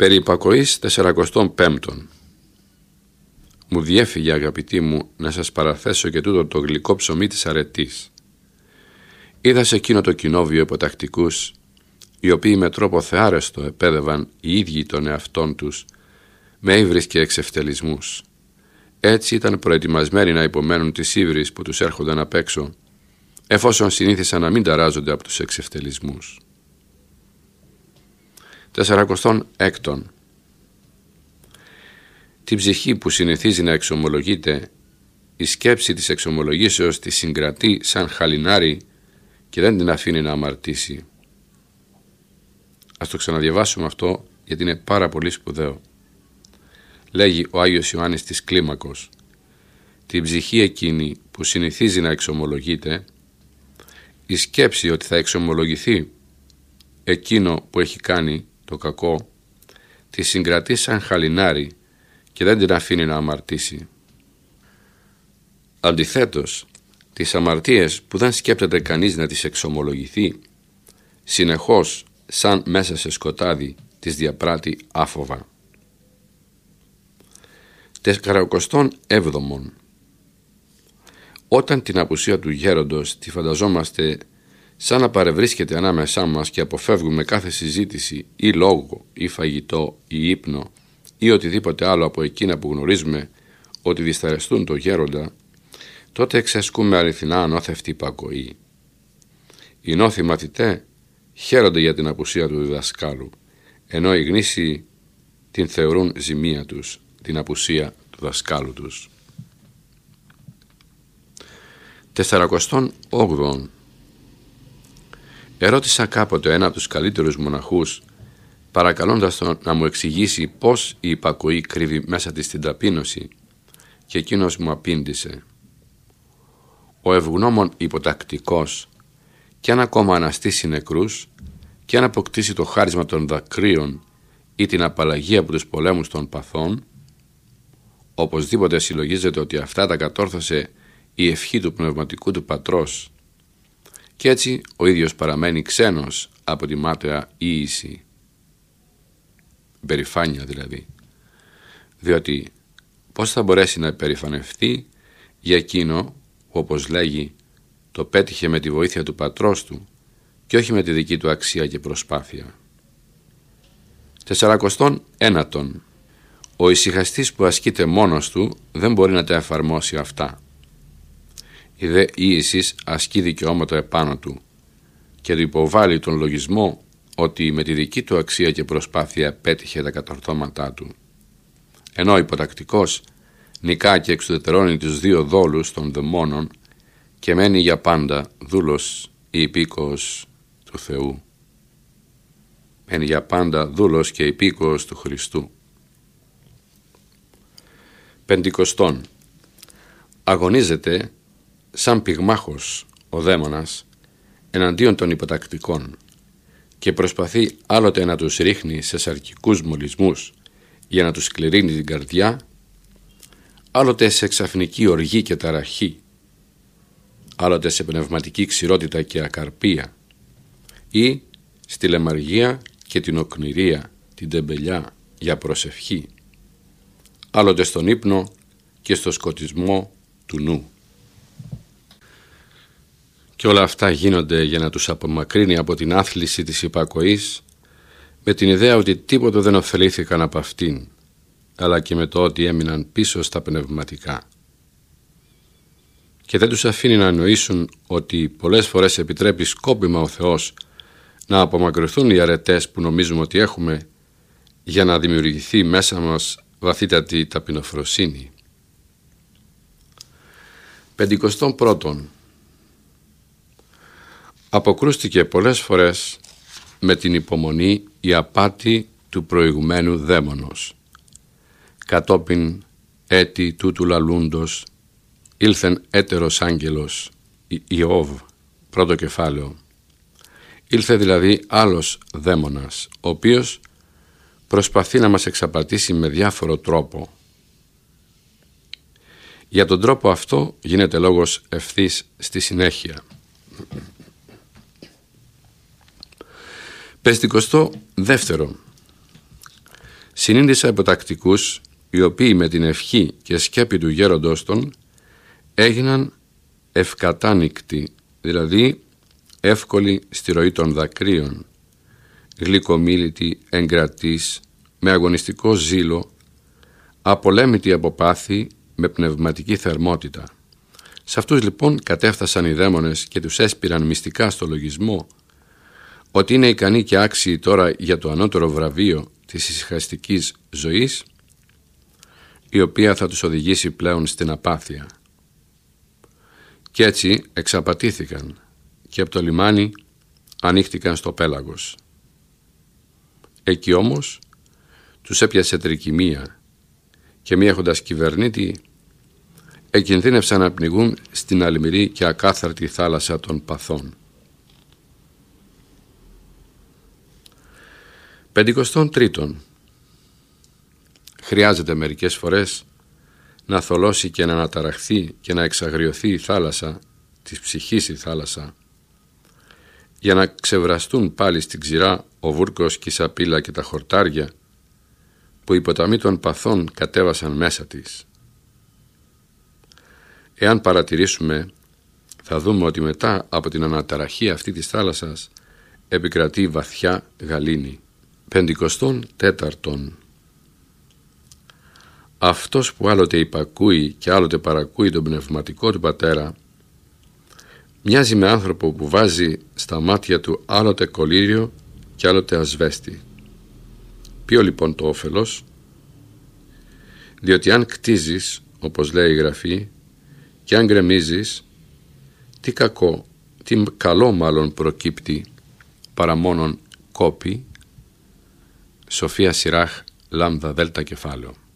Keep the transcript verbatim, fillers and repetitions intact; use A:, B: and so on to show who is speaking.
A: Περί υπακοής τεσσαρακοστών πέμπτον. Μου διέφυγε, αγαπητοί μου, να σας παραθέσω και τούτο το γλυκό ψωμί της αρετής. Είδα σε εκείνο το κοινόβιο υποτακτικούς, οι οποίοι με τρόπο θεάρεστο επέδευαν οι ίδιοι των εαυτών τους, με ύβρις και εξευτελισμούς. Έτσι ήταν προετοιμασμένοι να υπομένουν τις ύβρις που τους έρχονταν απ' έξω, εφόσον συνήθισαν να μην ταράζονται από τους εξευτελισμούς. Τεσσαρακοστών έκτον. Την ψυχή που συνηθίζει να εξομολογείται, η σκέψη της εξομολογήσεως τη συγκρατεί σαν χαλινάρι και δεν την αφήνει να αμαρτήσει. Ας το ξαναδιαβάσουμε αυτό, γιατί είναι πάρα πολύ σπουδαίο. Λέγει ο Άγιος Ιωάννης της Κλίμακος: την ψυχή εκείνη που συνηθίζει να εξομολογείται, η σκέψη ότι θα εξομολογηθεί εκείνο που έχει κάνει το κακό, τη συγκρατεί σαν χαλινάρι και δεν την αφήνει να αμαρτήσει. Αντιθέτως, τις αμαρτίες που δεν σκέπτεται κανείς να τις εξομολογηθεί, συνεχώς σαν μέσα σε σκοτάδι τις διαπράττει άφοβα. Τεσσαρακοστών έβδομον. Όταν την απουσία του γέροντος τη φανταζόμαστε σαν να παρευρίσκεται ανάμεσά μας και αποφεύγουμε κάθε συζήτηση ή λόγο ή φαγητό ή ύπνο ή οτιδήποτε άλλο από εκείνα που γνωρίζουμε ότι δυσθαρεστούν το γέροντα, τότε εξασκούμε αληθινά ανώθευτη υπακοή. Οι νόθοι μαθητέ χαίρονται για την απουσία του διδασκάλου, ενώ οι γνήσιοι την θεωρούν ζημία τους, την απουσία του δασκάλου τους. Τεσσαρακοστών όγδοον. Ερώτησα κάποτε ένα από τους καλύτερους μοναχούς, παρακαλώντας τον να μου εξηγήσει πώς η υπακοή κρύβει μέσα της την ταπείνωση, και εκείνος μου απήντησε: ο ευγνώμων υποτακτικός, κι αν ακόμα αναστήσει νεκρούς, κι αν αποκτήσει το χάρισμα των δακρύων ή την απαλλαγή από τους πολέμους των παθών, οπωσδήποτε συλλογίζεται ότι αυτά τα κατόρθωσε η ευχή του πνευματικού του πατρός, και έτσι ο ίδιος παραμένει ξένος από τη μάταια ίηση, περηφάνεια δηλαδή, διότι πώς θα μπορέσει να περηφανευτεί για εκείνο που, όπως λέγει, το πέτυχε με τη βοήθεια του πατρός του και όχι με τη δική του αξία και προσπάθεια. Τεσσαρακοστών ένατον. Ο ησυχαστής που ασκείται μόνος του δεν μπορεί να τα εφαρμόσει αυτά. Η δε ίησης ασκεί δικαιώματα επάνω του και του υποβάλλει τον λογισμό ότι με τη δική του αξία και προσπάθεια πέτυχε τα κατορθώματά του, ενώ ο υποτακτικός νικά και εξουδετερώνει τους δύο δόλους των δαιμόνων και μένει για πάντα δούλος ή υπήκοος του Θεού. Μένει για πάντα δούλος και υπήκοος του Χριστού. Πεντηκοστών. Αγωνίζεται σαν πυγμάχος ο δαίμονας εναντίον των υποτακτικών και προσπαθεί άλλοτε να τους ρίχνει σε σαρκικούς μολυσμούς για να τους σκληρύνει την καρδιά, άλλοτε σε ξαφνική οργή και ταραχή, άλλοτε σε πνευματική ξηρότητα και ακαρπία, ή στη λεμαργία και την οκνηρία, την τεμπελιά για προσευχή, άλλοτε στον ύπνο και στο σκοτισμό του νου. Και όλα αυτά γίνονται για να τους απομακρύνει από την άθληση της υπακοής, με την ιδέα ότι τίποτε δεν ωφελήθηκαν από αυτήν, αλλά και με το ότι έμειναν πίσω στα πνευματικά. Και δεν τους αφήνει να εννοήσουν ότι πολλές φορές επιτρέπει σκόπιμα ο Θεός να απομακρυνθούν οι αρετές που νομίζουμε ότι έχουμε, για να δημιουργηθεί μέσα μας βαθύτατη ταπεινοφροσύνη. Πεντηκοστών πρώτον. Αποκρούστηκε πολλές φορές με την υπομονή η απάτη του προηγουμένου δαίμονος. Κατόπιν έτη τούτου λαλούντος ήλθεν έτερος άγγελος, Ιώβ, πρώτο κεφάλαιο. Ήλθε δηλαδή άλλος δαίμονας, ο οποίος προσπαθεί να μας εξαπατήσει με διάφορο τρόπο. Για τον τρόπο αυτό γίνεται λόγος ευθύς στη συνέχεια. Πεντηκοστό δεύτερο. Συνήντησα υποτακτικούς, οι οποίοι με την ευχή και σκέπη του γέροντός των έγιναν ευκατάνικτοι, δηλαδή εύκολοι στη ροή των δακρύων, γλυκομίλητοι, εγκρατείς, με αγωνιστικό ζήλο, απολέμητοι από πάθη, με πνευματική θερμότητα. Σε αυτούς λοιπόν κατέφθασαν οι δαίμονες και τους έσπηραν μυστικά στο λογισμό ότι είναι ικανοί και άξιοι τώρα για το ανώτερο βραβείο της ησυχαστικής ζωής, η οποία θα τους οδηγήσει πλέον στην απάθεια. Κι έτσι εξαπατήθηκαν και από το λιμάνι ανοίχτηκαν στο πέλαγος. Εκεί όμως τους έπιασε τρικυμία και μη έχοντας κυβερνήτη εκινδύνευσαν να πνιγούν στην αλμυρή και ακάθαρτη θάλασσα των παθών. Πεντηκοστόν τρίτον. Χρειάζεται μερικές φορές να θολώσει και να αναταραχθεί και να εξαγριωθεί η θάλασσα, της ψυχής η θάλασσα, για να ξεβραστούν πάλι στην ξηρά ο βούρκος και η σαπίλα και τα χορτάρια που οι ποταμοί των παθών κατέβασαν μέσα της. Εάν παρατηρήσουμε, θα δούμε ότι μετά από την αναταραχή αυτή της θάλασσας επικρατεί βαθιά γαλήνη. Πεντηκοστόν τέταρτον. Αυτός που άλλοτε υπακούει και άλλοτε παρακούει τον πνευματικό του πατέρα μοιάζει με άνθρωπο που βάζει στα μάτια του άλλοτε κολύριο και άλλοτε ασβέστη. Ποιο λοιπόν το όφελος? Διότι αν κτίζεις, όπως λέει η Γραφή, και αν γκρεμίζεις, τι κακό, τι καλό μάλλον προκύπτει παρά μόνον κόπη. Σοφία Σιράχ, λάμδα δέλτα κεφάλαιο.